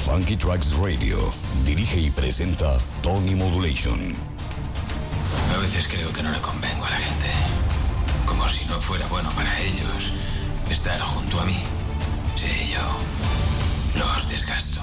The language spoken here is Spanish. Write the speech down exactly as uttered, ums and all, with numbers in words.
Funky Tracks Radio. Dirige y presenta Tony Modulation. A veces creo que no le convengo a la gente. Como si no fuera bueno para ellos estar junto a mí. Sí, yo los desgasto.